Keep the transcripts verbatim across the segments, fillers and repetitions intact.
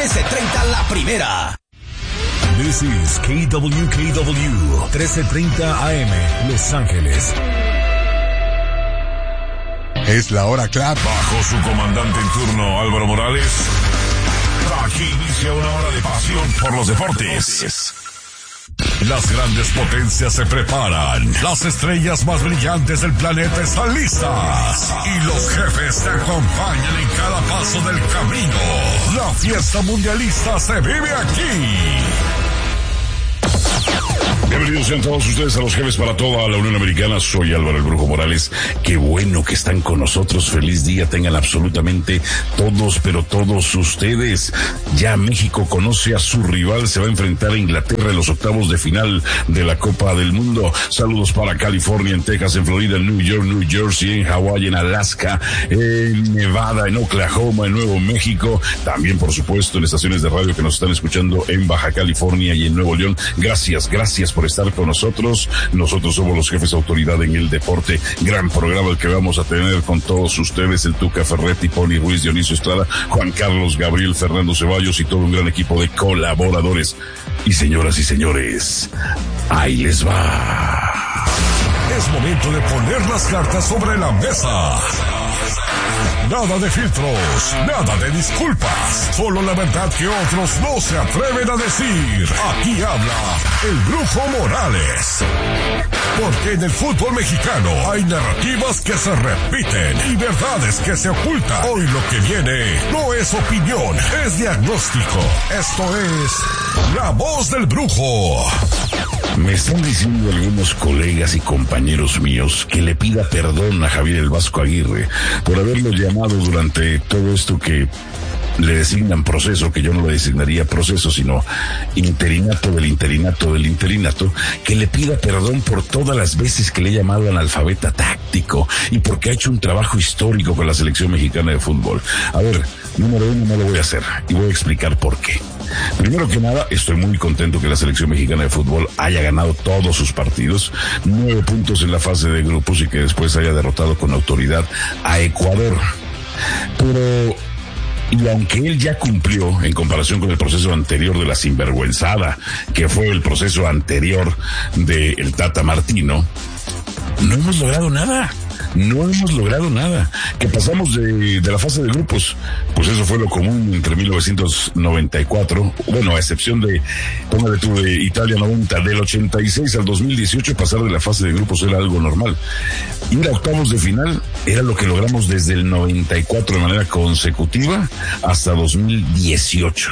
trece treinta La Primera. This is K W K W, trece treinta A M, Los Ángeles. Es la hora clave. Bajo su comandante en turno, Álvaro Morales, aquí inicia una hora de pasión por los deportes. Las grandes potencias se preparan. Las estrellas más brillantes del planeta están listas. Y los jefes te acompañan en cada paso del camino. La fiesta mundialista se vive aquí. Bienvenidos sean todos ustedes a los jefes para toda la Unión Americana. Soy Álvaro el Brujo Morales. Qué bueno que están con nosotros. Feliz día tengan absolutamente todos, pero todos ustedes. Ya México conoce a su rival. Se va a enfrentar a Inglaterra en los octavos de final de la Copa del Mundo. Saludos para California, en Texas, en Florida, en New York, New Jersey, en Hawái, en Alaska, en Nevada, en Oklahoma, en Nuevo México. También, por supuesto, en estaciones de radio que nos están escuchando en Baja California y en Nuevo León. Gracias, gracias por estar con nosotros. Nosotros somos los jefes de autoridad en el deporte. Gran programa el que vamos a tener con todos ustedes, el Tuca Ferretti, Pony Ruiz, Dionisio Estrada, Juan Carlos, Gabriel, Fernando Ceballos y todo un gran equipo de colaboradores. Y señoras y señores, ahí les va. Es momento de poner las cartas sobre la mesa. Nada de filtros, nada de disculpas, solo la verdad que otros no se atreven a decir. Aquí habla el Brujo Morales. Porque en el fútbol mexicano hay narrativas que se repiten y verdades que se ocultan. Hoy lo que viene no es opinión, es diagnóstico. Esto es La Voz del Brujo. Me están diciendo algunos colegas y compañeros míos que le pida perdón a Javier el Vasco Aguirre por haberlo llamado durante todo esto que le designan proceso, que yo no le designaría proceso, sino interinato del interinato del interinato, que le pida perdón por todas las veces que le he llamado analfabeta táctico y porque ha hecho un trabajo histórico con la selección mexicana de fútbol. A ver, número uno, no lo voy a hacer y voy a explicar por qué. Primero que nada, estoy muy contento que la selección mexicana de fútbol haya ganado todos sus partidos, nueve puntos en la fase de grupos y que después haya derrotado con autoridad a Ecuador. Pero, y aunque él ya cumplió en comparación con el proceso anterior de la sinvergüenzada, que fue el proceso anterior de el Tata Martino, no hemos logrado nada. No hemos logrado nada. Que pasamos de, de la fase de grupos, pues eso fue lo común entre mil novecientos noventa y cuatro, bueno, a excepción de, póngale tú, de Italia noventa, del ochenta y seis al dos mil dieciocho, pasar de la fase de grupos era algo normal. Ir a octavos de final era lo que logramos desde el noventa y cuatro de manera consecutiva hasta dos mil dieciocho.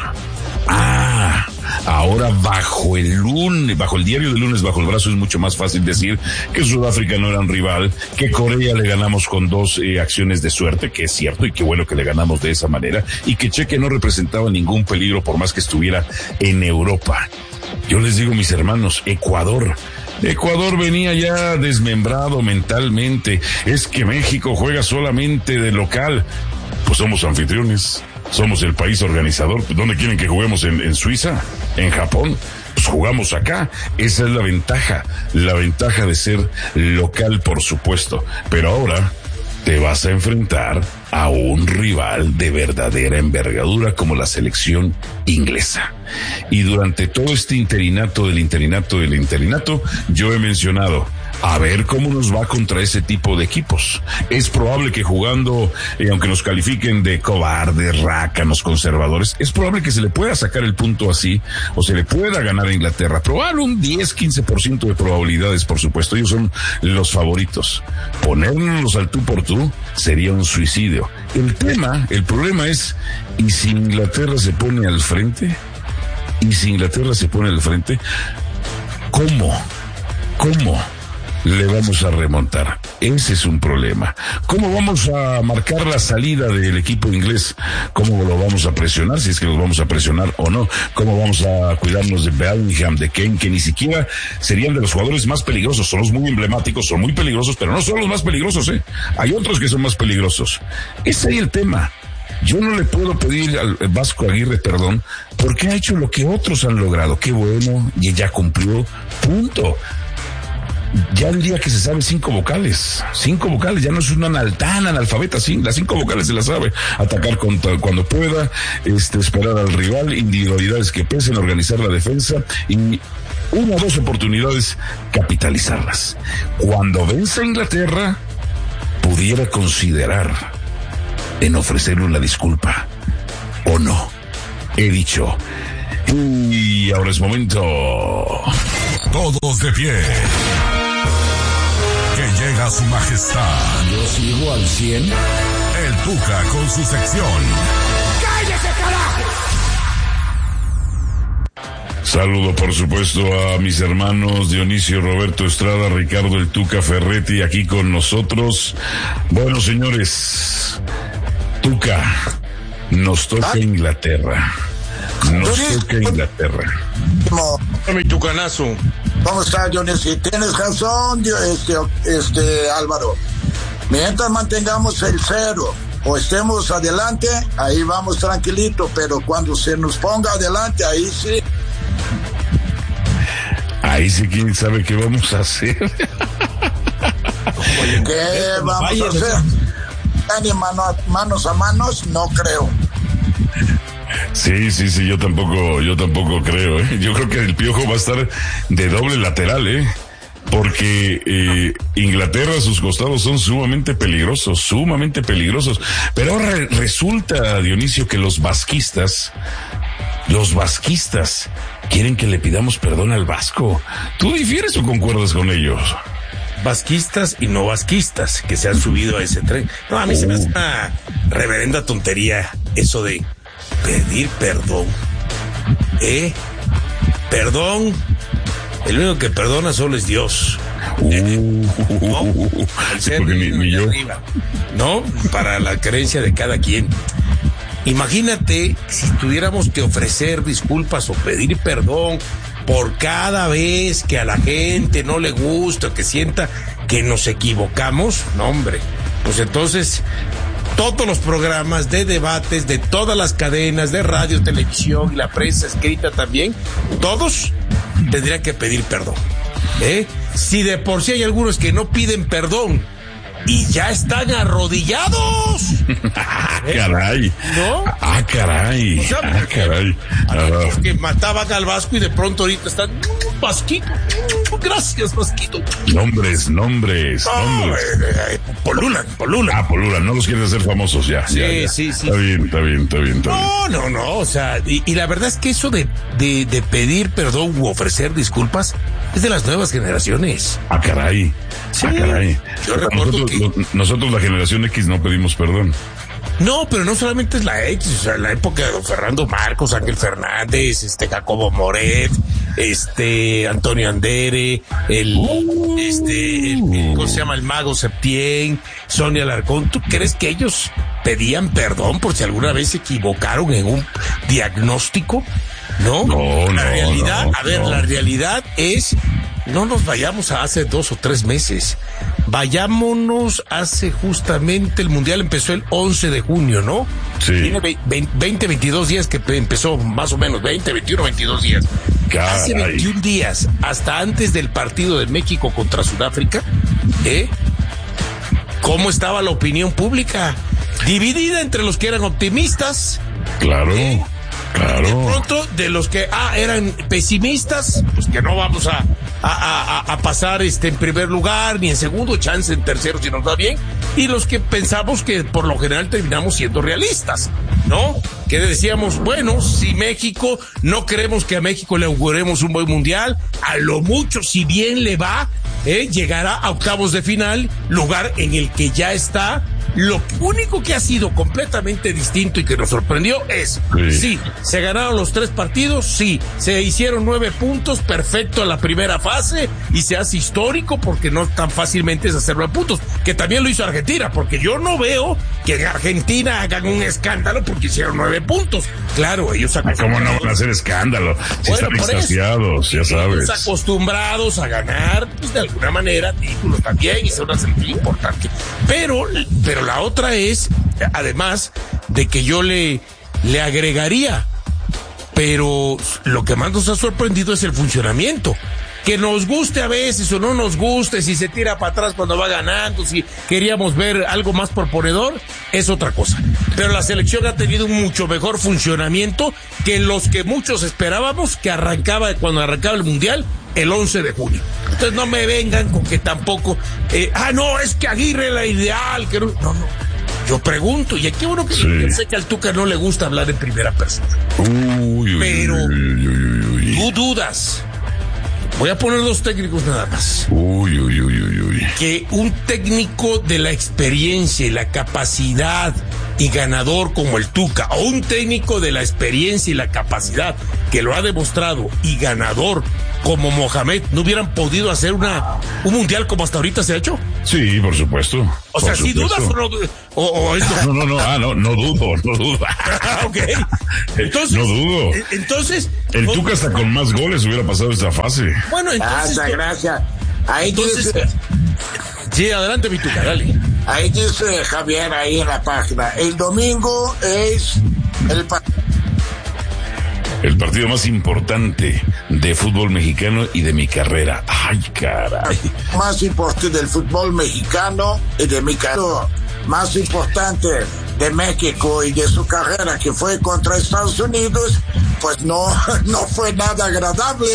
Ah, ahora bajo el lunes, bajo el diario de lunes, bajo el brazo, es mucho más fácil decir que Sudáfrica no era un rival, que Corea le ganamos con dos eh, acciones de suerte, que es cierto, y qué bueno que le ganamos de esa manera, y que Cheque no representaba ningún peligro por más que estuviera en Europa. Yo les digo, mis hermanos, Ecuador... Ecuador venía ya desmembrado mentalmente. Es que México juega solamente de local. Pues somos anfitriones. Somos el país organizador. ¿Dónde quieren que juguemos? ¿En, en Suiza? ¿En Japón? Pues jugamos acá. Esa es la ventaja. La ventaja de ser local, por supuesto. Pero ahora te vas a enfrentar a un rival de verdadera envergadura como la selección inglesa. Y durante todo este interinato del interinato del interinato, yo he mencionado, a ver cómo nos va contra ese tipo de equipos. Es probable que jugando, eh, aunque nos califiquen de cobardes, rácanos, conservadores, es probable que se le pueda sacar el punto así, o se le pueda ganar a Inglaterra. Probar un diez, quince por ciento de probabilidades, por supuesto. Ellos son los favoritos. Ponernos al tú por tú sería un suicidio. El tema, el problema es, ¿y si Inglaterra se pone al frente? ¿Y si Inglaterra se pone al frente? ¿Cómo? ¿Cómo le vamos a remontar? Ese es un problema. ¿Cómo vamos a marcar la salida del equipo inglés? ¿Cómo lo vamos a presionar? Si es que los vamos a presionar o no. ¿Cómo vamos a cuidarnos de Bellingham, de Kane, que ni siquiera serían de los jugadores más peligrosos? Son los muy emblemáticos, son muy peligrosos, pero no son los más peligrosos, ¿eh? Hay otros que son más peligrosos. Ese es el tema. Yo no le puedo pedir al Vasco Aguirre perdón porque ha hecho lo que otros han logrado. Qué bueno, y ya cumplió, punto. ya diría que se sabe cinco vocales, cinco vocales, ya no es una tan analfabeta, sí, las cinco vocales se las sabe, atacar contra, cuando pueda, este, esperar al rival, individualidades que pesen, organizar la defensa y una o dos oportunidades, capitalizarlas. Cuando vence a Inglaterra, pudiera considerar en ofrecerle una disculpa, o no, he dicho. Y ahora es momento. Todos de pie. Que llega su majestad. Yo sigo al cien. El Tuca con su sección. ¡Cállese, carajo! Saludo, por supuesto, a mis hermanos Dionisio Roberto Estrada, Ricardo El Tuca Ferretti, aquí con nosotros. Bueno, señores, Tuca, nos toca Ay. Inglaterra. Nos Dionis, toca Inglaterra. Mi tucanazo. ¿Cómo estás, Dionisio? Tienes razón, este, este, Álvaro. Mientras mantengamos el cero o estemos adelante, ahí vamos tranquilito, pero cuando se nos ponga adelante, ahí sí. Ahí sí, quién sabe qué vamos a hacer. ¿Qué vamos Vaya, a hacer? Ni mano, manos a manos, no creo. Sí, sí, sí, yo tampoco, yo tampoco creo, ¿eh? Yo creo que el Piojo va a estar de doble lateral, ¿eh? Porque eh, Inglaterra, sus costados son sumamente peligrosos, sumamente peligrosos. Pero ahora resulta, Dionisio, que los vasquistas, los vasquistas quieren que le pidamos perdón al Vasco. ¿Tú difieres o concuerdas con ellos? Vasquistas y no vasquistas que se han subido a ese tren. No, a mí uh. se me hace una reverenda tontería eso de pedir perdón. ¿Eh? Perdón. El único que perdona solo es Dios. Uh, no, el ser ni, ni yo. Arriba. No, para la creencia de cada quien. Imagínate si tuviéramos que ofrecer disculpas o pedir perdón por cada vez que a la gente no le gusta, que sienta que nos equivocamos. No, hombre, pues entonces todos los programas de debates de todas las cadenas de radio, televisión y la prensa escrita también, todos tendrían que pedir perdón. ¿Eh? Si de por sí hay algunos que no piden perdón y ya están arrodillados. Ah, caray. ¿No? Ah, caray. O sea, ah, caray. Los que mataban al Vasco y de pronto ahorita están, Vasquito, gracias, Vasquito. Nombres, nombres, oh, nombres. Eh, eh, Polulan, Polulan. Ah, Polulan, no los quieren hacer famosos ya. Sí, ya, ya. sí, sí. Está bien, está bien, está bien, está bien. No, no, no, o sea, y, y la verdad es que eso de, de, de pedir perdón u ofrecer disculpas es de las nuevas generaciones. Ah, caray. Sí. Ah, caray. Yo recuerdo nosotros, que... nosotros, la generación X, no pedimos perdón. No, pero no solamente es la X, o sea, la época de don Fernando Marcos, Ángel Fernández, este Jacobo Moret, este Antonio Andere, el, uh, este, el, el, ¿cómo se llama? El Mago Septién, Sonia Alarcón. ¿Tú crees que ellos pedían perdón por si alguna vez se equivocaron en un diagnóstico? No, no, la no, realidad, no, a ver, no. la realidad es, no nos vayamos a hace dos o tres meses, vayámonos hace justamente, el Mundial empezó el once de junio, ¿no? Sí. Tiene veinte, veintidós días que empezó, más o menos, veinte, veintiuno, veintidós días. Caray. Hace veintiún días, hasta antes del partido de México contra Sudáfrica, ¿eh? ¿Cómo estaba la opinión pública? Dividida entre los que eran optimistas. Claro. ¿Eh? Claro. Y de pronto, de los que ah, eran pesimistas, pues que no vamos a, a, a, a pasar este en primer lugar, ni en segundo, chance en tercero si nos va bien, y los que pensamos que por lo general terminamos siendo realistas, ¿no? Que decíamos, bueno, si México, no queremos que a México le auguremos un buen mundial, a lo mucho, si bien le va, eh, llegará a octavos de final, lugar en el que ya está. Lo único que ha sido completamente distinto y que nos sorprendió es, sí, sí se ganaron los tres partidos, sí, se hicieron nueve puntos, perfecto a la primera fase, y se hace histórico porque no tan fácilmente es hacer nueve puntos, que también lo hizo Argentina, porque yo no veo que en Argentina hagan un escándalo porque hicieron nueve puntos. Claro, ellos acostumbrados. ¿Cómo no van a hacer escándalo? Si bueno, están extasiados, ya sabes. Ellos acostumbrados a ganar, pues de alguna manera, títulos también, y ser una selección importante. Pero, pero la otra es, además de que yo le, le agregaría, pero lo que más nos ha sorprendido es el funcionamiento. Que nos guste a veces o no nos guste, si se tira para atrás cuando va ganando, si queríamos ver algo más proponedor, es otra cosa. Pero la selección ha tenido un mucho mejor funcionamiento que los que muchos esperábamos que arrancaba cuando arrancaba el Mundial el once de junio. Entonces no me vengan con que tampoco, eh, ah, no, es que Aguirre era ideal, que no, no, no. Yo pregunto, y aquí uno que sí. sé que al Tuca no le gusta hablar en primera persona. Uy, uy, pero uy, uy, uy, uy. Tú dudas. Voy a poner dos técnicos nada más. Uy, uy, uy, uy, uy. Que un técnico de la experiencia y la capacidad y ganador como el Tuca, o un técnico de la experiencia y la capacidad que lo ha demostrado y ganador como Mohamed, ¿no hubieran podido hacer una un mundial como hasta ahorita se ha hecho? Sí, por supuesto. O sea, ¿sí dudas o no? O, o esto... No, no, no, ah, no, no dudo, no dudo. Ok. Entonces, no dudo. Entonces, el no... Tuca hasta con más goles hubiera pasado esta fase. Bueno, entonces. Gracias, gracias. Ahí entonces, dice... Sí, adelante, mi Tuca, dale. Ahí dice Javier ahí en la página. El domingo es el partido. El partido más importante de fútbol mexicano y de mi carrera. Ay, caray. Más importante del fútbol mexicano y de mi carrera. Más importante de México y de su carrera, que fue contra Estados Unidos, pues no, no fue nada agradable.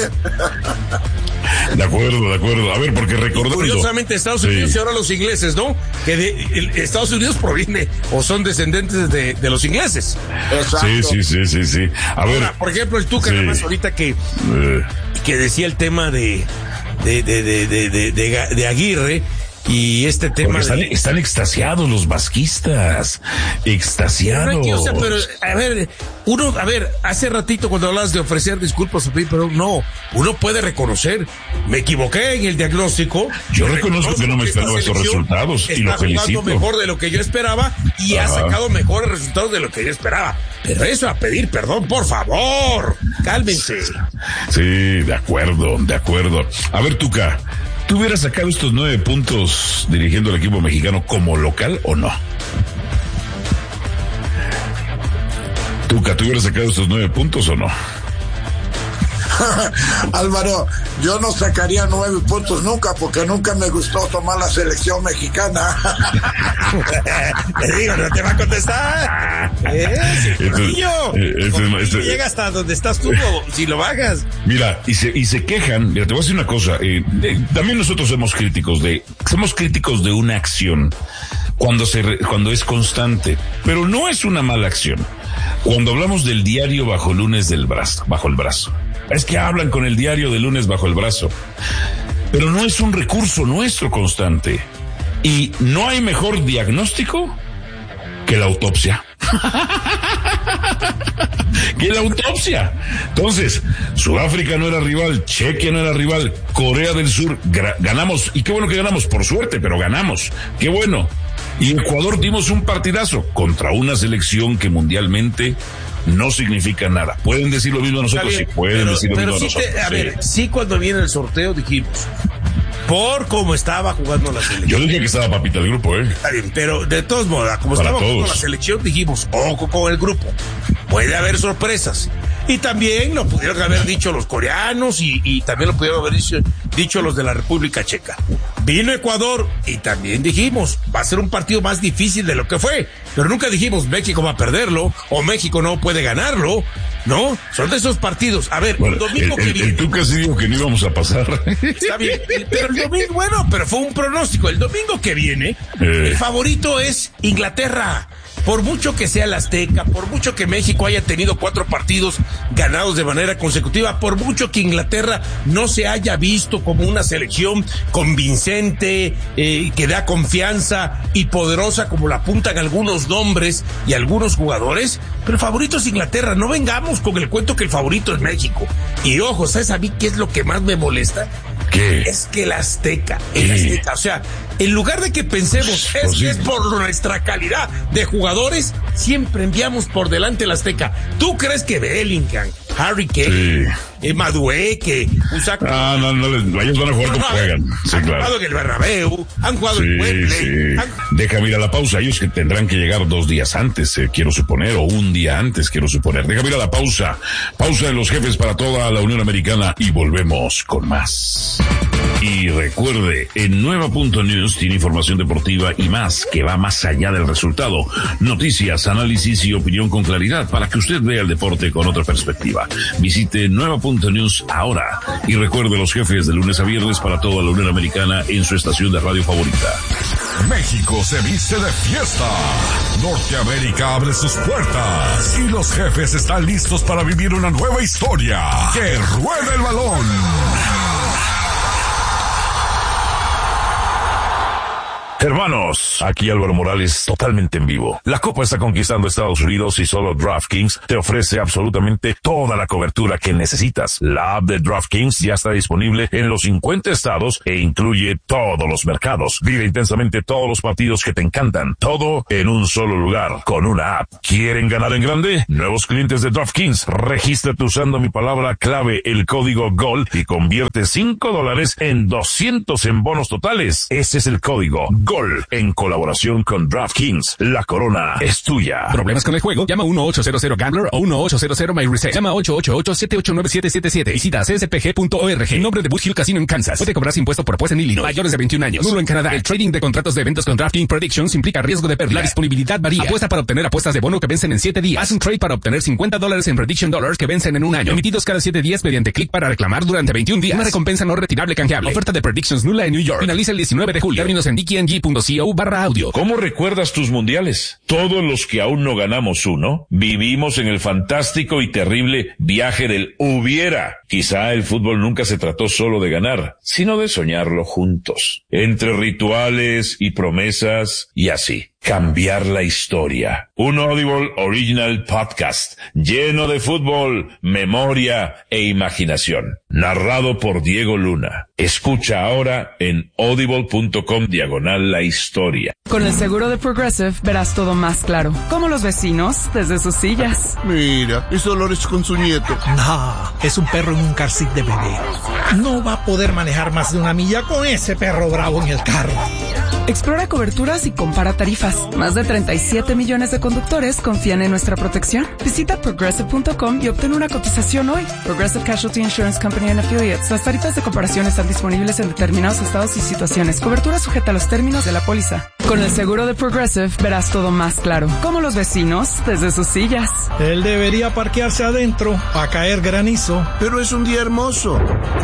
De acuerdo, de acuerdo. A ver, porque recordando... Curiosamente Estados Unidos sí. y ahora los ingleses, ¿no? Que de, el, Estados Unidos proviene o son descendentes de, de los ingleses. Exacto. Sí, sí, sí, sí, sí. A ahora, ver... por ejemplo, el Tuca, sí. nada más ahorita que, eh. que decía el tema de, de, de, de, de, de, de, de Aguirre... Y este tema están, de... están extasiados los basquistas, extasiados. Pero, o sea, pero, a ver, uno, a ver, hace ratito cuando hablas de ofrecer disculpas, pero no, uno puede reconocer, me equivoqué en el diagnóstico. Yo reconozco que no me esperaba esos resultados y lo felicito. Está jugando mejor de lo que yo esperaba y Ajá. ha sacado mejores resultados de lo que yo esperaba. Pero eso a pedir perdón, por favor, cálmense. Sí, sí, de acuerdo, de acuerdo. A ver, Tuca, ¿tú hubieras sacado estos nueve puntos dirigiendo al equipo mexicano como local o no? Tuca, ¿tú hubieras sacado estos nueve puntos o no? Álvaro, yo no sacaría nueve puntos nunca porque nunca me gustó tomar la selección mexicana. Te digo, no te va a contestar. ¿Eh? Sí, niño, este, este, llega hasta donde estás tú, si lo bajas. Mira, y se, y se quejan, mira, te voy a decir una cosa, eh, eh, también nosotros somos críticos de, somos críticos de una acción cuando se, cuando es constante, pero no es una mala acción. Cuando hablamos del diario bajo lunes del brazo, bajo el brazo. Es que hablan con el diario de lunes bajo el brazo. Pero no es un recurso nuestro constante. Y no hay mejor diagnóstico que la autopsia. que la autopsia. Entonces, Sudáfrica no era rival, Chequia no era rival, Corea del Sur, gra- ganamos. Y qué bueno que ganamos, por suerte, pero ganamos. Qué bueno. Y Ecuador dimos un partidazo contra una selección que mundialmente no significa nada. Pueden decir lo mismo a nosotros, sí pueden pero, decir lo pero mismo sí a nosotros. Te, a sí. ver, sí, cuando viene el sorteo dijimos, por cómo estaba jugando la selección. Yo dije que estaba papita el grupo, ¿eh? Está bien, pero de todos modos, como Para estaba todos. jugando la selección, dijimos, ojo con el grupo. Puede haber sorpresas. Y también lo pudieron haber dicho los coreanos y, y también lo pudieron haber dicho, dicho los de la República Checa. Vino Ecuador y también dijimos, va a ser un partido más difícil de lo que fue. Pero nunca dijimos, México va a perderlo o México no puede ganarlo. No, son de esos partidos. A ver, bueno, el domingo el, que el, viene. El Tuca sí dijo que no íbamos a pasar. Está bien, pero el domingo, bueno, pero fue un pronóstico. El domingo que viene, eh. el favorito es Inglaterra. Por mucho que sea el Azteca, por mucho que México haya tenido cuatro partidos ganados de manera consecutiva, por mucho que Inglaterra no se haya visto como una selección convincente, eh, que da confianza y poderosa como la apuntan algunos nombres y algunos jugadores, pero el favorito es Inglaterra. No vengamos con el cuento que el favorito es México. Y ojo, ¿sabes a mí qué es lo que más me molesta? ¿Qué? Es que el Azteca, el Azteca, o sea, En lugar de que pensemos, es que es por nuestra calidad de jugadores, siempre enviamos por delante el Azteca. ¿Tú crees que Bellingham, Harry Kane, sí. eh, Madueque, Usac... Ah, no, no, no, ellos van a jugar como juegan. Sí, han claro. jugado en el Bernabéu, han jugado sí, en Wembley. Sí. Han... Déjame ir a la pausa. Ellos que tendrán que llegar dos días antes, eh, quiero suponer, o un día antes, quiero suponer. Déjame ir a la pausa. Pausa de los jefes para toda la Unión Americana y volvemos con más. Y recuerde, en Nueva punto News tiene información deportiva y más que va más allá del resultado. Noticias, análisis y opinión con claridad para que usted vea el deporte con otra perspectiva. Visite Nueva punto News ahora y recuerde los jefes de lunes a viernes para toda la Unión Americana en su estación de radio favorita. México se viste de fiesta. Norteamérica abre sus puertas y los jefes están listos para vivir una nueva historia. ¡Que ruede el balón! Hermanos, aquí Álvaro Morales, totalmente en vivo. La Copa está conquistando Estados Unidos y solo DraftKings te ofrece absolutamente toda la cobertura que necesitas. La app de DraftKings ya está disponible en los cincuenta estados e incluye todos los mercados. Vive intensamente todos los partidos que te encantan, todo en un solo lugar, con una app. ¿Quieren ganar en grande? Nuevos clientes de DraftKings, regístrate usando mi palabra clave, el código GOL, y convierte cinco dólares en doscientos en bonos totales. Ese es el código GOL, en colaboración con DraftKings. La corona es tuya. ¿Problemas con el juego? Llama uno ocho cero cero Gambler o uno ocho cero cero My Reset. Llama ocho ocho ocho siete ocho nueve siete siete siete. Visita c s p g punto org. En nombre de Boot Hill Casino en Kansas. Puede cobrar impuesto por apuesta en Illinois. Mayores de veintiún años. Nulo en Canadá. El trading de contratos de eventos con DraftKings Predictions implica riesgo de pérdida. La disponibilidad varía. Apuesta para obtener apuestas de bono que vencen en siete días. Haz un trade para obtener cincuenta dólares en Prediction Dollars que vencen en un año. Emitidos cada siete días mediante clic para reclamar durante veintiún días. Una recompensa no retirable canjeable. Oferta de Predictions nula en New York. Finaliza el diecinueve de julio. Términos en d k n g punto co barra audio. ¿Cómo recuerdas tus mundiales? Todos los que aún no ganamos uno, vivimos en el fantástico y terrible viaje del hubiera. Quizá el fútbol nunca se trató solo de ganar, sino de soñarlo juntos. Entre rituales y promesas y así. Cambiar la historia. Un Audible Original Podcast lleno de fútbol, memoria e imaginación. Narrado por Diego Luna. Escucha ahora en audible punto com diagonal la historia. Con el seguro de Progressive verás todo más claro. Como los vecinos desde sus sillas. Mira, es Dolores con su nieto. No, es un perro en un car seat de bebé. No va a poder manejar más de una milla con ese perro bravo en el carro. Explora coberturas y compara tarifas. Más de treinta y siete millones de conductores confían en nuestra protección. Visita progressive punto com y obtén una cotización hoy. Progressive Casualty Insurance Company and Affiliates. Las tarifas de comparación están disponibles en determinados estados y situaciones. Cobertura sujeta a los términos de la póliza. Con el seguro de Progressive verás todo más claro. Como los vecinos desde sus sillas. Él debería parquearse adentro a caer granizo. Pero es un día hermoso.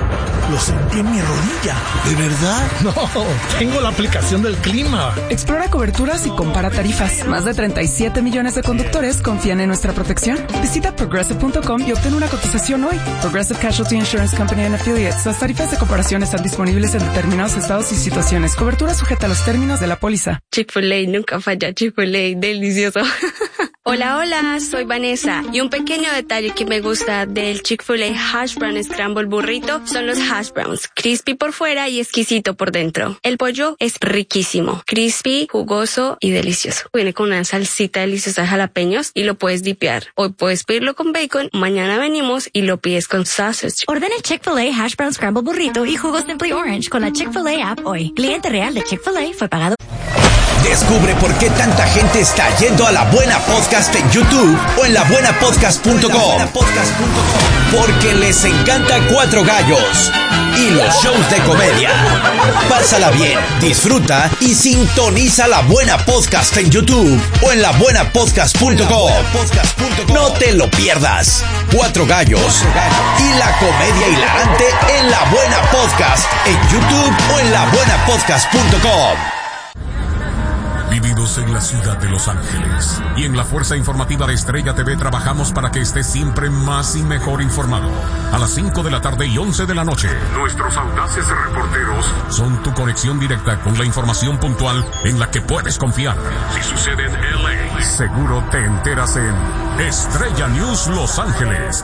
Lo sentí en mi rodilla. ¿De verdad? No, tengo la aplicación del clima. Explora coberturas y compara tarifas. Más de treinta y siete millones de conductores confían en nuestra protección. Visita progressive punto com y obtén una cotización hoy. Progressive Casualty Insurance Company and Affiliates. Las tarifas de comparación están disponibles en determinados estados y situaciones. Cobertura sujeta a los términos de la póliza. Chick-fil-A nunca falla. Chick-fil-A, delicioso. Hola, hola, soy Vanessa y un pequeño detalle que me gusta del Chick-fil-A Hash Brown Scramble Burrito son los hash browns, crispy por fuera y exquisito por dentro. El pollo es riquísimo, crispy, jugoso y delicioso. Viene con una salsita deliciosa de jalapeños y lo puedes dipear. Hoy puedes pedirlo con bacon, mañana venimos y lo pides con sausage. Ordena el Chick-fil-A Hash Brown Scramble Burrito y jugo Simply Orange con la Chick-fil-A app hoy. Cliente real de Chick-fil-A fue pagado. Descubre por qué tanta gente está yendo a La Buena Podcast en YouTube o en la buena podcast punto com. Porque les encanta Cuatro Gallos y los shows de comedia. Pásala bien, disfruta y sintoniza La Buena Podcast en YouTube o en la buena podcast punto com. No te lo pierdas. Cuatro Gallos y la comedia hilarante en La Buena Podcast en YouTube o en la buena podcast punto com. Vividos en la ciudad de Los Ángeles y en la fuerza informativa de Estrella T V trabajamos para que estés siempre más y mejor informado. A las cinco de la tarde y once de la noche, nuestros audaces reporteros son tu conexión directa con la información puntual en la que puedes confiar. Si sucede en L A, seguro te enteras en Estrella News Los Ángeles.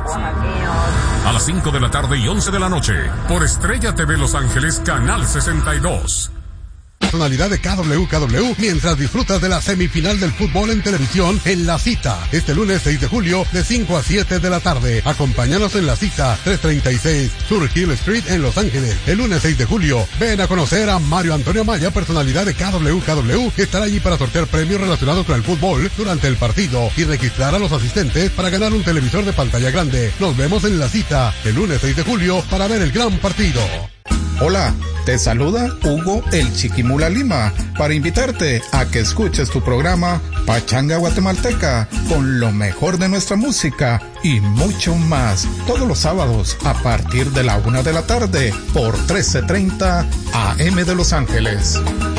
A las cinco de la tarde y once de la noche, por Estrella T V Los Ángeles, Canal sesenta y dos. personalidad de K W K W mientras disfrutas de la semifinal del fútbol en televisión en La Cita, este lunes seis de julio de cinco a siete de la tarde. Acompáñanos en La Cita, trescientos treinta y seis Sur Hill Street en Los Ángeles. El lunes seis de julio, ven a conocer a Mario Antonio Maya, personalidad de K W K W, que estará allí para sortear premios relacionados con el fútbol durante el partido y registrar a los asistentes para ganar un televisor de pantalla grande. Nos vemos en La Cita, el lunes seis de julio, para ver el gran partido. Hola, te saluda Hugo el Chiquimula Lima para invitarte a que escuches tu programa Pachanga Guatemalteca con lo mejor de nuestra música y mucho más todos los sábados a partir de la una de la tarde por trece treinta A M de Los Ángeles.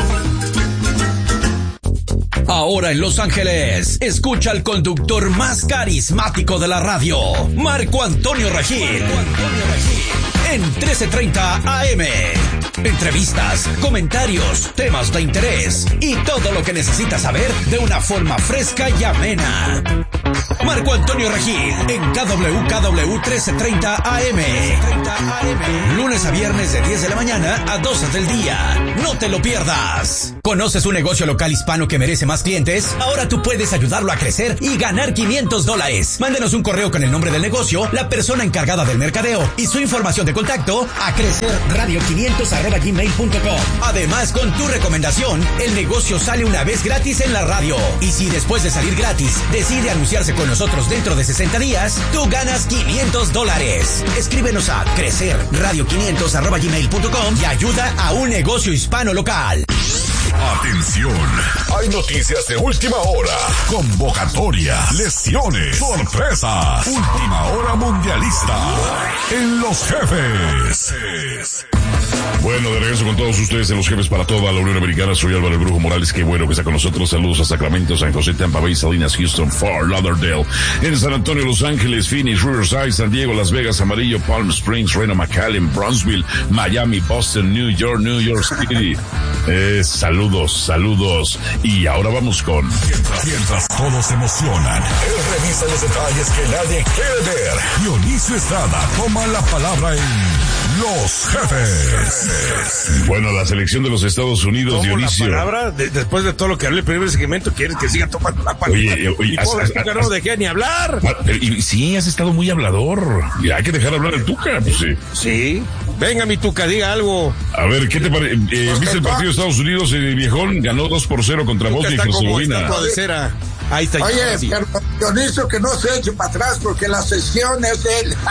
Ahora en Los Ángeles, escucha al conductor más carismático de la radio, Marco Antonio Regil. En trece treinta A M. Entrevistas, comentarios, temas de interés y todo lo que necesitas saber de una forma fresca y amena. Marco Antonio Regil en K W K W trece treinta A M. Lunes a viernes de diez de la mañana a doce del día. No te lo pierdas. ¿Conoces un negocio local hispano que merece más clientes? Ahora tú puedes ayudarlo a crecer y ganar quinientos dólares. Mándenos un correo con el nombre del negocio, la persona encargada del mercadeo y su información de contacto a crecerradio quinientos arroba gmail punto com. Además, con tu recomendación, el negocio sale una vez gratis en la radio. Y si después de salir gratis decide anunciarse con nosotros dentro de sesenta días, tú ganas quinientos dólares. Escríbenos a crecerradio quinientos arroba gmail punto com y ayuda a un negocio hispano local. Atención, hay noticias de última hora, convocatorias, lesiones, sorpresas, última hora mundialista en Los Jefes. Bueno, de regreso con todos ustedes en Los Jefes para toda la Unión Americana. Soy Álvaro el Brujo Morales, qué bueno que está con nosotros. Saludos a Sacramento, San José, Tampa Bay, Salinas, Houston, Fort Lauderdale, en San Antonio, Los Ángeles, Phoenix, Riverside, San Diego, Las Vegas, Amarillo, Palm Springs, Reno, McAllen, Brownsville, Miami, Boston, New York, New York City. Eh, saludos, saludos. Y ahora vamos con... Mientras, mientras todos se emocionan, él revisa los detalles que nadie quiere ver. Dionisio Estrada toma la palabra en Los Jefes. Bueno, la selección de los Estados Unidos, ¿Tomo Dionisio. la palabra? De, después de todo lo que hablé en el primer segmento, ¿quieres que siga tomando la palabra? Oye, oye, y has, pobre has, Tuca, has, no dejé ni hablar. Ah, y, sí, has estado muy hablador. Ya hay que dejar hablar al Tuca, pues sí. Sí. Venga, mi Tuca, diga algo. A ver, ¿qué te parece? Eh, ¿Viste el partido de Estados Unidos, eh, viejón? Ganó dos por cero contra Bosnia y Herzegovina. Ahí está. Oye, pero Dionisio, que no se eche para atrás porque la sesión es de él.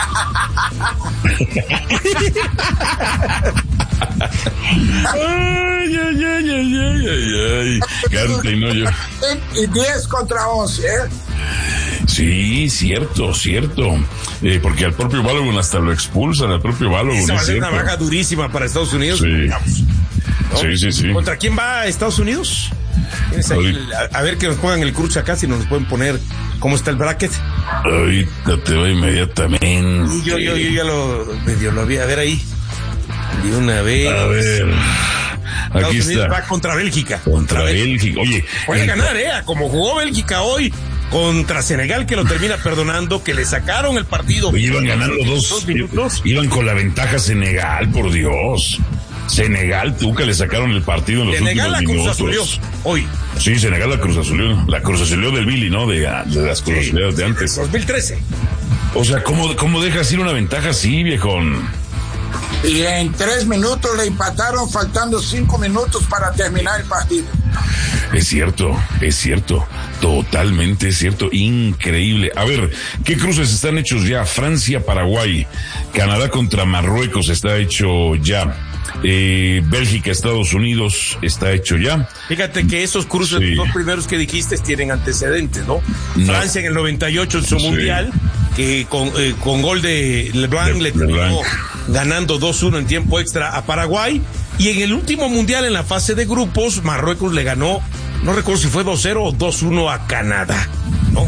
Ay, ay, ay, ay, ay, ay, ay. Canta y no yo. Y diez contra once, ¿eh? Sí, cierto, cierto. Eh, porque al propio Balogun hasta lo expulsan, al propio Balogun. Esa va a es ser una cierto. baja durísima para Estados Unidos. Sí. Digamos, ¿no? Sí, sí, sí. ¿Contra quién va Estados Unidos? Ahí el, a, a ver que nos pongan el cruce acá, si nos pueden poner cómo está el bracket. Ahorita te voy inmediatamente. Y yo, yo, yo ya lo medio lo vi, a ver ahí. De una vez. A ver. Aquí Estados Unidos está. va contra Bélgica. Contra Bélgica. Oye. Puede el... ganar, ¿eh? Como jugó Bélgica hoy contra Senegal, que lo termina perdonando, que le sacaron el partido. Oye, iban ganando dos, dos minutos. Iban con la ventaja Senegal, por Dios. Senegal, Tuca, le sacaron el partido en los Senegal últimos minutos. Senegal la Cruz Azulió hoy. Sí, Senegal la Cruz Azulió. La Cruz Azulió del Billy, ¿no? De, de las Cruz Azulias de antes. dos mil trece. O sea, ¿cómo, cómo dejas ir una ventaja así, viejón? Y en tres minutos le empataron, faltando cinco minutos para terminar el partido. Es cierto, es cierto, totalmente es cierto, increíble. A ver, ¿qué cruces están hechos ya? Francia, Paraguay, Canadá contra Marruecos está hecho ya. Eh, Bélgica, Estados Unidos está hecho ya. Fíjate que esos cruces, sí. Los dos primeros que dijiste, tienen antecedentes, ¿no? no. Francia en el noventa y ocho en su sí. mundial, que con, eh, con gol de LeBlanc de, le terminó ganando dos uno en tiempo extra a Paraguay. Y en el último mundial, en la fase de grupos, Marruecos le ganó, no recuerdo si fue dos cero o dos uno a Canadá, ¿no?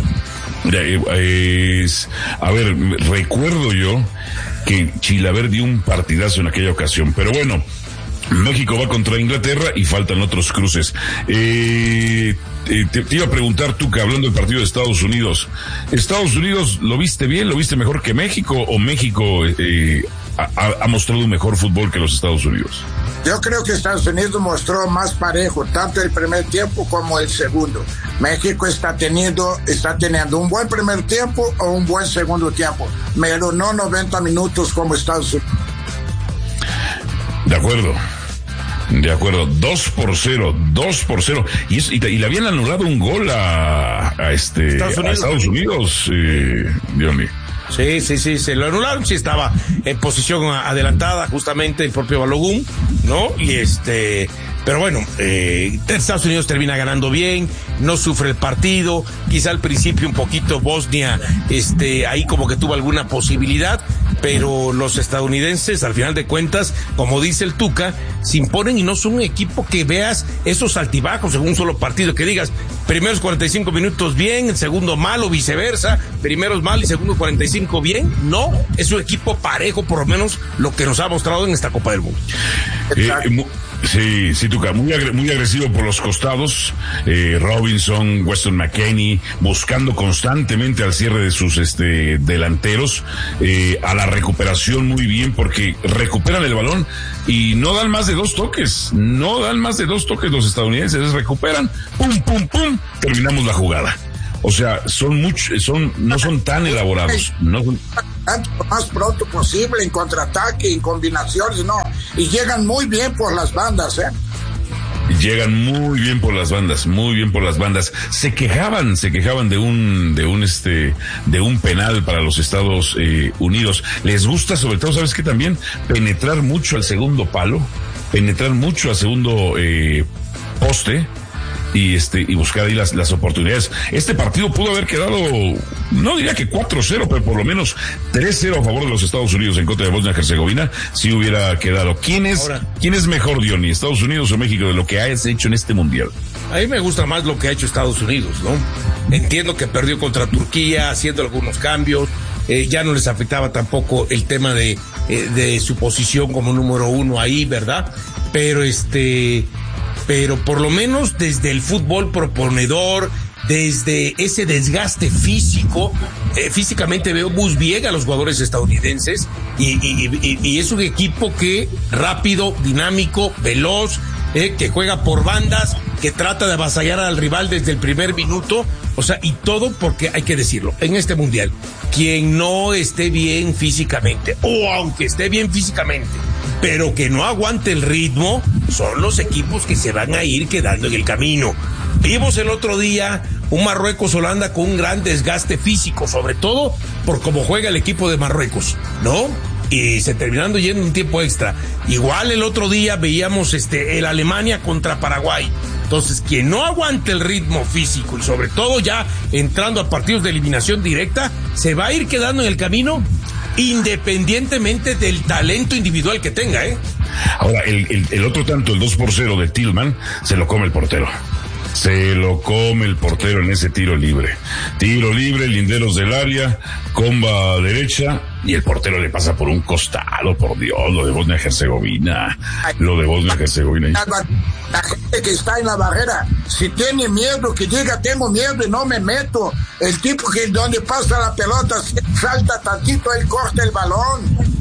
Es, a ver, recuerdo yo que Chilaver dio un partidazo en aquella ocasión, pero bueno, México va contra Inglaterra y faltan otros cruces. Eh, te, te iba a preguntar tú, que hablando del partido de Estados Unidos, ¿Estados Unidos lo viste bien, lo viste mejor que México, o México eh, ha, ha mostrado un mejor fútbol que los Estados Unidos? Yo creo que Estados Unidos mostró más parejo, tanto el primer tiempo como el segundo. México está teniendo, está teniendo un buen primer tiempo o un buen segundo tiempo, pero no noventa minutos como Estados Unidos. De acuerdo. De acuerdo, dos por cero, dos por cero. Y, es, y, y le habían anulado un gol a, a este Estados Unidos, a Estados Unidos, eh, Dios mío. Sí, sí, sí, se lo anularon, sí estaba en posición adelantada justamente el propio Balogun, ¿no? Y este, pero bueno, eh, Estados Unidos termina ganando bien, no sufre el partido, quizá al principio un poquito Bosnia, este, ahí como que tuvo alguna posibilidad, pero los estadounidenses, al final de cuentas, como dice el Tuca, se imponen y no son un equipo que veas esos altibajos en un solo partido, que digas, primeros cuarenta y cinco minutos bien, el segundo mal o viceversa, primeros mal y segundo cuarenta y cinco bien, no, es un equipo parejo, por lo menos lo que nos ha mostrado en esta Copa del Mundo. Eh, mu- sí, sí, Tuca, muy, agre- muy agresivo por los costados, eh, Robinson, Weston McKennie, buscando constantemente al cierre de sus este delanteros, eh, a la recuperación muy bien, porque recuperan el balón y no dan más de dos toques, no dan más de dos toques los estadounidenses, recuperan, pum, pum, pum, terminamos la jugada. O sea, son muchos, son, no son tan elaborados, no son... Lo más pronto posible, en contraataque, en combinaciones, no, y llegan muy bien por las bandas, ¿eh? Llegan muy bien por las bandas, muy bien por las bandas. Se quejaban, se quejaban de un, de un este, de un penal para los Estados eh, Unidos. Les gusta, sobre todo, ¿sabes qué? También penetrar mucho al segundo palo, penetrar mucho al segundo eh, poste. Y este, y buscar ahí las, las oportunidades. Este partido pudo haber quedado, no diría que cuatro cero, pero por lo menos tres cero a favor de los Estados Unidos en contra de Bosnia-Herzegovina, si hubiera quedado. ¿Quién es, Ahora, ¿quién es mejor, Diony, Estados Unidos o México, de lo que hayas hecho en este mundial? A mí me gusta más lo que ha hecho Estados Unidos, ¿no? Entiendo que perdió contra Turquía, haciendo algunos cambios, eh, ya no les afectaba tampoco el tema de, eh, de su posición como número uno ahí, ¿verdad? Pero este... pero por lo menos desde el fútbol proponedor, desde ese desgaste físico, eh, físicamente veo muy bien a los jugadores estadounidenses y, y, y, y es un equipo que rápido, dinámico, veloz, eh, que juega por bandas, que trata de avasallar al rival desde el primer minuto, o sea, y todo porque hay que decirlo, en este mundial, quien no esté bien físicamente, o aunque esté bien físicamente, pero que no aguante el ritmo, son los equipos que se van a ir quedando en el camino. Vimos el otro día un Marruecos-Holanda con un gran desgaste físico, sobre todo por cómo juega el equipo de Marruecos, ¿no? Y se terminando yendo un tiempo extra. Igual el otro día veíamos este el Alemania contra Paraguay. Entonces, quien no aguante el ritmo físico y sobre todo ya entrando a partidos de eliminación directa, se va a ir quedando en el camino independientemente del talento individual que tenga, ¿eh? Ahora, el, el, el otro tanto, el dos por cero de Tillman, se lo come el portero. Se lo come el portero en ese tiro libre. Tiro libre, linderos del área, comba derecha, y el portero le pasa por un costado, por Dios, lo de Bosnia-Herzegovina. Lo de Bosnia-Herzegovina. La, la gente que está en la barrera, si tiene miedo, que diga tengo miedo y no me meto. El tipo que donde pasa la pelota salta tantito, él corta el balón.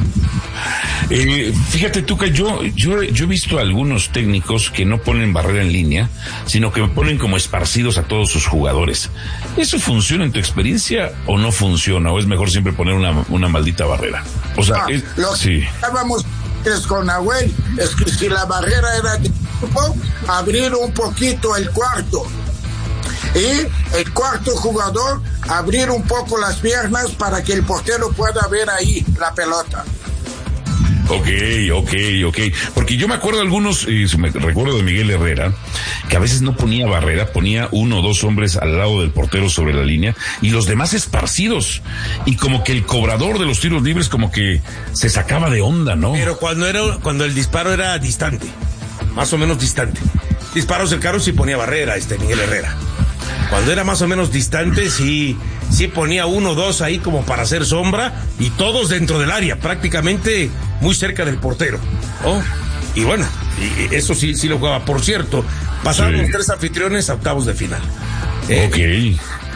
Eh, fíjate tú que yo, yo, yo he visto a algunos técnicos que no ponen barrera en línea, sino que ponen como esparcidos a todos sus jugadores. ¿Eso funciona en tu experiencia o no funciona? ¿O es mejor siempre poner una, una maldita barrera? O sea, ah, es, lo sí. que estábamos con Nahuel es que si la barrera era de grupo, abrir un poquito el cuarto. Y el cuarto jugador, abrir un poco las piernas para que el portero pueda ver ahí la pelota. Ok, ok, ok. Porque yo me acuerdo de algunos, eh, me recuerdo de Miguel Herrera, que a veces no ponía barrera, ponía uno o dos hombres al lado del portero sobre la línea y los demás esparcidos. Y como que el cobrador de los tiros libres como que se sacaba de onda, ¿no? Pero cuando era, cuando el disparo era distante, más o menos distante. Disparos cercanos sí ponía barrera, este Miguel Herrera. Cuando era más o menos distante, sí, sí ponía uno o dos ahí como para hacer sombra y todos dentro del área, prácticamente muy cerca del portero, ¿no? Y bueno, y eso sí, sí lo jugaba. Por cierto, pasaron sí. los tres anfitriones a octavos de final. Eh, ok.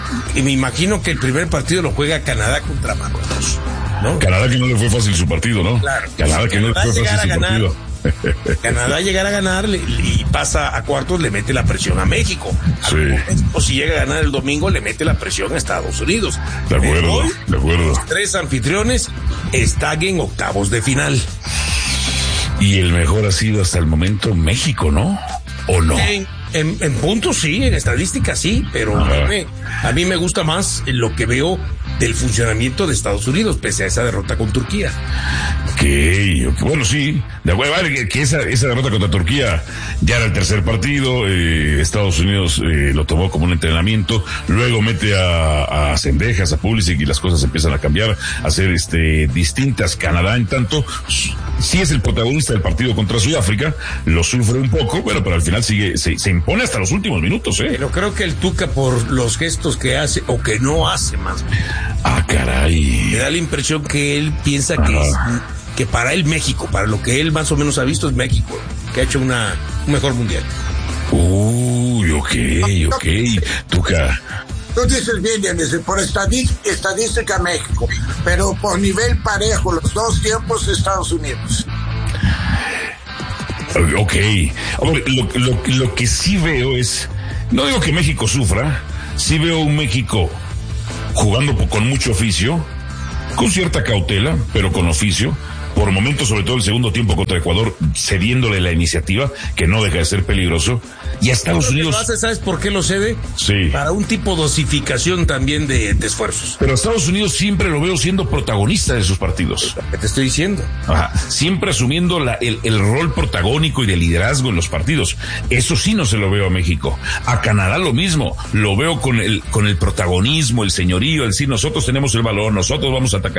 y me imagino que el primer partido lo juega Canadá contra Marruecos, ¿no? Canadá que no le fue fácil su partido, ¿no? Claro. Canadá que no le fue fácil su ganar, partido. Canadá llegar a ganar le, y pasa a cuartos, le mete la presión a México. Sí. O si llega a ganar el domingo, le mete la presión a Estados Unidos. De acuerdo, hoy, de acuerdo. Los tres anfitriones están en octavos de final. Y el mejor ha sido hasta el momento México, ¿no? ¿O no? En, en, en puntos sí, en estadísticas sí, pero a mí, a mí me gusta más lo que veo del funcionamiento de Estados Unidos, pese a esa derrota con Turquía. Okay, ok, bueno, sí, de acuerdo, vale, que, que esa, esa derrota contra Turquía ya era el tercer partido, eh, Estados Unidos eh, lo tomó como un entrenamiento, luego mete a, a Cendejas, a Pulisic, y las cosas empiezan a cambiar, a ser este, distintas. Canadá, en tanto, sí es el protagonista del partido contra Sudáfrica, lo sufre un poco, bueno, pero al final sigue, se, se impone hasta los últimos minutos, ¿eh? Pero creo que el Tuca, por los gestos que hace, o que no hace más, ah, caray, me da la impresión que él piensa Ajá. que es, que para él México, para lo que él más o menos ha visto es México, que ha hecho una un mejor mundial. Uy, ok, ok, Tuca. Tú dices bien, Dionisio, por estadística, estadística México, pero por nivel parejo, los dos tiempos Estados Unidos. Ok, hombre, lo, lo, lo que sí veo es, no digo que México sufra, sí veo un México jugando con mucho oficio, con cierta cautela, pero con oficio, por momentos, sobre todo el segundo tiempo contra Ecuador, cediéndole la iniciativa, que no deja de ser peligroso, y a Estados Unidos... Lo hace, ¿sabes por qué lo cede? Sí. Para un tipo de dosificación también de, de esfuerzos. Pero a Estados Unidos siempre lo veo siendo protagonista de sus partidos. ¿Qué te estoy diciendo? Ajá. Siempre asumiendo la, el, el rol protagónico y de liderazgo en los partidos. Eso sí no se lo veo a México. A Canadá lo mismo. Lo veo con el, con el protagonismo, el señorío, el sí, nosotros tenemos el balón, nosotros vamos a atacar.